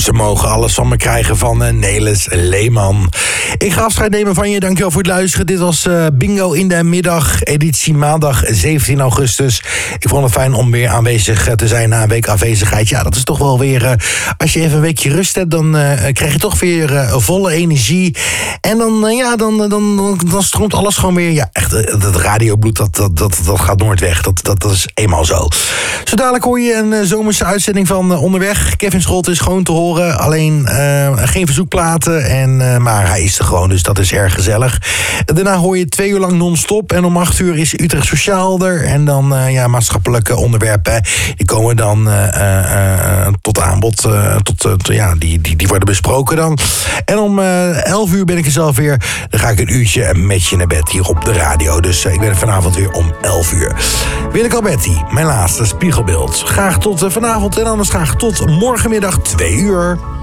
Ze mogen alles van me krijgen van Nelis Leeman. Ik ga afscheid nemen van je. Dankjewel voor het luisteren. Dit was Bingo in de Middag, editie maandag 17 augustus. Ik vond het fijn om weer aanwezig te zijn na een week afwezigheid. Ja, dat is toch wel weer... als je even een weekje rust hebt, dan krijg je toch weer volle energie. En dan stroomt alles gewoon weer... Ja, echt, het radiobloed, dat gaat nooit weg. Dat is eenmaal zo. Zo dadelijk hoor je een zomerse uitzending van Onderweg. Kevin Scholt is gewoon te horen. Alleen geen verzoekplaten. Maar hij is er gewoon, dus dat is erg gezellig. Daarna hoor je 2 uur lang non-stop. En om 8 uur is Utrecht Sociaal er. En dan maatschappelijke onderwerpen. Die komen dan tot aanbod. Die worden besproken dan. En om 11 uur ben ik er zelf weer. Dan ga ik een uurtje met je naar bed hier op de radio. Dus ik ben er vanavond weer om 11 uur. Willeke Alberti, mijn laatste spiegelbeeld. Graag tot vanavond en anders graag tot morgenmiddag 2 uur.